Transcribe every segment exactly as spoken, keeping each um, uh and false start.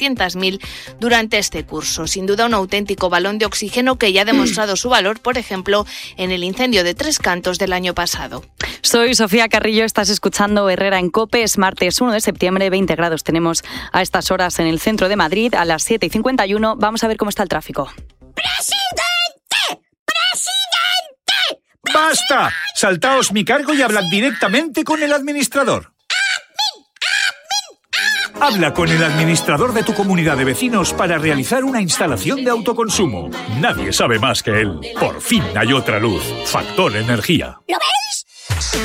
trescientas mil durante este curso. Sin duda un auténtico balón de oxígeno que ya ha demostrado su valor, por ejemplo, en el incendio de Tres Cantos del año pasado. Soy Sofía Carrillo, estás escuchando Herrera en COPE. Es martes uno de septiembre, veinte grados tenemos a estas horas en el centro de Madrid. A las siete y cincuenta y uno vamos a ver cómo está el tráfico. ¡Presidente! ¡Presidente! ¡Basta! Saltaos mi cargo y hablad directamente con el administrador. Habla con el administrador de tu comunidad de vecinos para realizar una instalación de autoconsumo. Nadie sabe más que él. Por fin hay otra luz. Factor Energía. ¿Lo veis?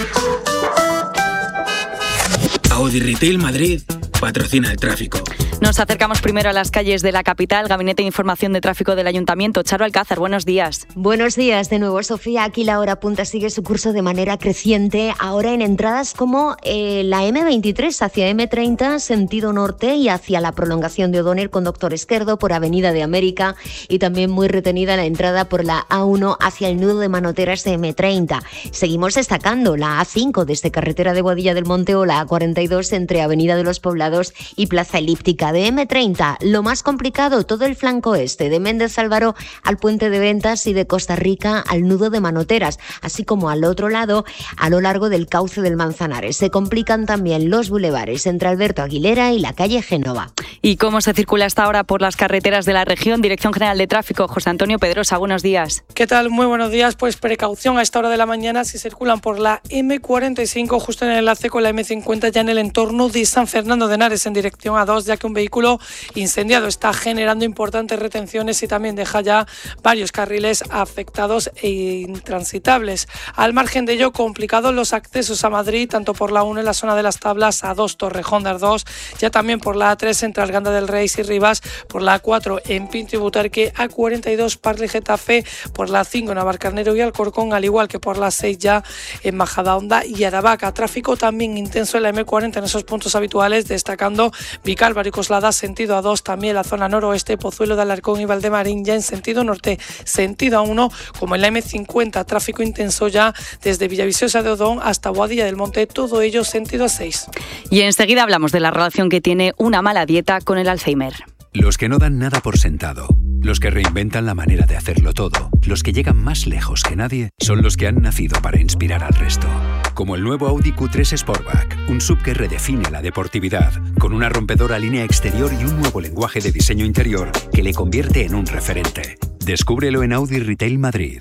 Audi Retail Madrid patrocina el tráfico. Nos acercamos primero a las calles de la capital. Gabinete de Información de Tráfico del Ayuntamiento. Charo Alcázar, buenos días. Buenos días de nuevo, Sofía. Aquí la hora punta sigue su curso de manera creciente. Ahora en entradas como eh, la eme veintitrés hacia eme treinta, sentido norte, y hacia la prolongación de O'Donnell con Doctor Esquerdo por Avenida de América, y también muy retenida la entrada por la a uno hacia el nudo de Manoteras de eme treinta. Seguimos destacando la a cinco desde Carretera de Boadilla del Monte o la a cuarenta y dos entre Avenida de los Poblados y Plaza Elíptica. De eme treinta, lo más complicado, todo el flanco este, de Méndez Álvaro al Puente de Ventas y de Costa Rica al nudo de Manoteras, así como al otro lado, a lo largo del cauce del Manzanares. Se complican también los bulevares entre Alberto Aguilera y la calle Génova. ¿Y cómo se circula hasta ahora por las carreteras de la región? Dirección General de Tráfico, José Antonio Pedrosa, buenos días. ¿Qué tal? Muy buenos días. Pues precaución a esta hora de la mañana si circulan por la eme cuarenta y cinco, justo en el enlace con la eme cincuenta, ya en el entorno de San Fernando de Henares, en dirección a dos, ya que un vehículo incendiado está generando importantes retenciones y también deja ya varios carriles afectados e intransitables. Al margen de ello, complicados los accesos a Madrid, tanto por la uno en la zona de las Tablas, a dos Torrejón de Ardós, ya también por la a tres entre Arganda del Rey y Rivas, por la a cuatro en Pinto y Butarque, a cuarenta y dos Parle Getafe, por la a cinco en Navalcarnero y Alcorcón, al igual que por la a seis ya en Majadahonda y Aravaca. Tráfico también intenso en la eme cuarenta en esos puntos habituales, destacando Vicálvaro y Coslada, sentido a dos, también la zona noroeste, Pozuelo de Alarcón y Valdemarín ya en sentido norte, sentido a uno, como en la eme cincuenta, tráfico intenso ya desde Villaviciosa de Odón hasta Boadilla del Monte, todo ello sentido a seis. Y enseguida hablamos de la relación que tiene una mala dieta con el Alzheimer. Los que no dan nada por sentado, los que reinventan la manera de hacerlo todo, los que llegan más lejos que nadie, son los que han nacido para inspirar al resto. Como el nuevo Audi cu tres Sportback, un sub que redefine la deportividad, con una rompedora línea exterior y un nuevo lenguaje de diseño interior que le convierte en un referente. Descúbrelo en Audi Retail Madrid.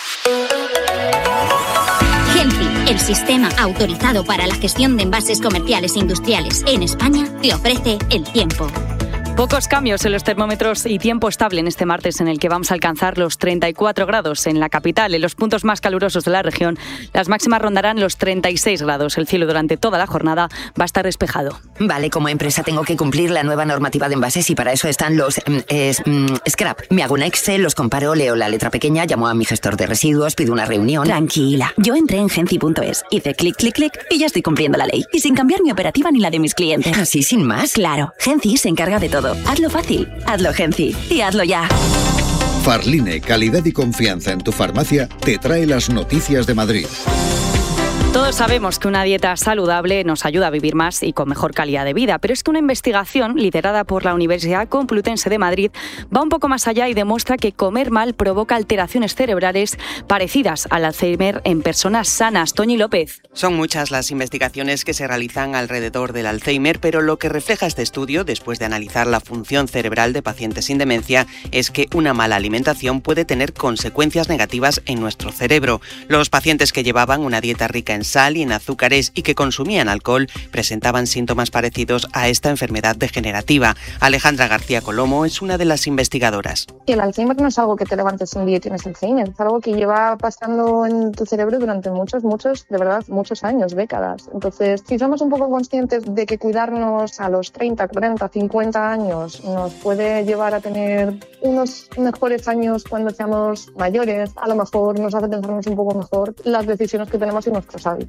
Genfi, el sistema autorizado para la gestión de envases comerciales e industriales en España, te ofrece el tiempo. Pocos cambios en los termómetros y tiempo estable en este martes en el que vamos a alcanzar los treinta y cuatro grados en la capital. En los puntos más calurosos de la región, las máximas rondarán los treinta y seis grados. El cielo durante toda la jornada va a estar despejado. Vale, como empresa tengo que cumplir la nueva normativa de envases y para eso están los eh, eh, scrap. Me hago un Excel, los comparo, leo la letra pequeña, llamo a mi gestor de residuos, pido una reunión. Tranquila, yo entré en genci punto es, hice clic, clic, clic y ya estoy cumpliendo la ley. Y sin cambiar mi operativa ni la de mis clientes. ¿Así sin más? Claro, Genci se encarga de todo. Hazlo fácil, hazlo Genci y hazlo ya. Farline, calidad y confianza en tu farmacia, te trae las noticias de Madrid. Todos sabemos que una dieta saludable nos ayuda a vivir más y con mejor calidad de vida, pero es que una investigación liderada por la Universidad Complutense de Madrid va un poco más allá y demuestra que comer mal provoca alteraciones cerebrales parecidas al Alzheimer en personas sanas. Toñi López. Son muchas las investigaciones que se realizan alrededor del Alzheimer, pero lo que refleja este estudio, después de analizar la función cerebral de pacientes sin demencia, es que una mala alimentación puede tener consecuencias negativas en nuestro cerebro. Los pacientes que llevaban una dieta rica en sal y en azúcares y que consumían alcohol presentaban síntomas parecidos a esta enfermedad degenerativa. Alejandra García Colomo es una de las investigadoras. El Alzheimer no es algo que te levantes un día y tienes Alzheimer, es algo que lleva pasando en tu cerebro durante muchos, muchos, de verdad, muchos años, décadas. Entonces, si somos un poco conscientes de que cuidarnos a los treinta, cuarenta, cincuenta años nos puede llevar a tener unos mejores años cuando seamos mayores, a lo mejor nos hace pensarnos un poco mejor las decisiones que tenemos y nuestros hábitos.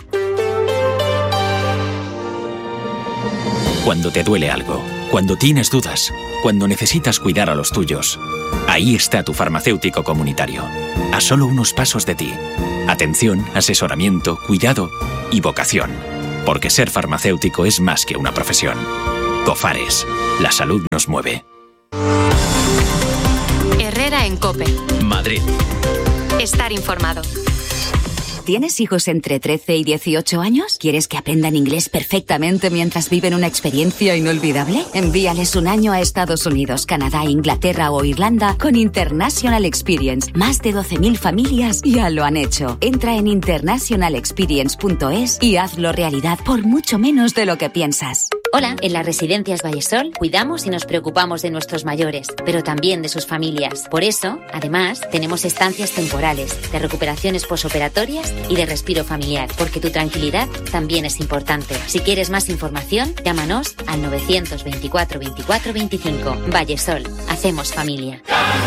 Cuando te duele algo, cuando tienes dudas, cuando necesitas cuidar a los tuyos, ahí está tu farmacéutico comunitario, a solo unos pasos de ti. Atención, asesoramiento, cuidado y vocación, porque ser farmacéutico es más que una profesión. Cofares. La salud nos mueve. Herrera en COPE. Madrid. Estar informado. ¿Tienes hijos entre trece y dieciocho años? ¿Quieres que aprendan inglés perfectamente mientras viven una experiencia inolvidable? Envíales un año a Estados Unidos, Canadá, Inglaterra o Irlanda con International Experience. Más de doce mil familias ya lo han hecho. Entra en international experience punto es y hazlo realidad por mucho menos de lo que piensas. Hola, en las residencias Vallesol cuidamos y nos preocupamos de nuestros mayores, pero también de sus familias. Por eso, además, tenemos estancias temporales, de recuperaciones posoperatorias y de respiro familiar, porque tu tranquilidad también es importante. Si quieres más información, llámanos al novecientos veinticuatro veinticuatro veinticinco. Vallesol, hacemos familia.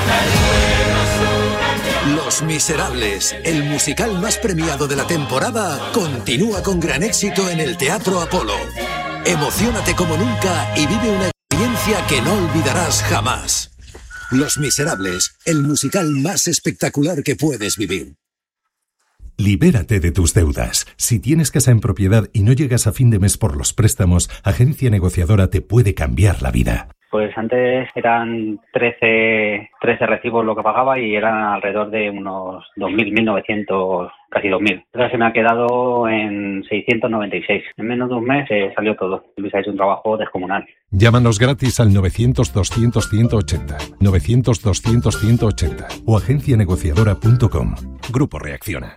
Los Miserables, el musical más premiado de la temporada, continúa con gran éxito en el Teatro Apolo. Emociónate como nunca y vive una experiencia que no olvidarás jamás. Los Miserables, el musical más espectacular que puedes vivir. Libérate de tus deudas. Si tienes casa en propiedad y no llegas a fin de mes por los préstamos, Agencia Negociadora te puede cambiar la vida. Pues antes eran trece, trece recibos lo que pagaba y eran alrededor de unos dos mil, mil novecientos, casi dos mil. Ahora se me ha quedado en seiscientos noventa y seis. En menos de un mes eh, salió todo. Luis ha hecho un trabajo descomunal. Llámanos gratis al novecientos doscientos ciento ochenta, novecientos doscientos ciento ochenta o agencia negociadora punto com. Grupo Reacciona.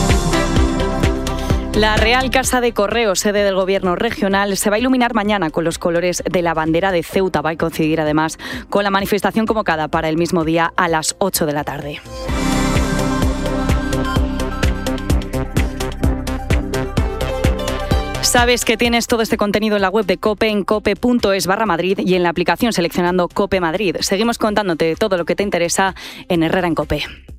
La Real Casa de Correos, sede del Gobierno regional, se va a iluminar mañana con los colores de la bandera de Ceuta. Va a coincidir además con la manifestación convocada para el mismo día a las ocho de la tarde. Sabes que tienes todo este contenido en la web de COPE, en cope punto es barra Madrid y en la aplicación seleccionando COPE Madrid. Seguimos contándote todo lo que te interesa en Herrera en COPE.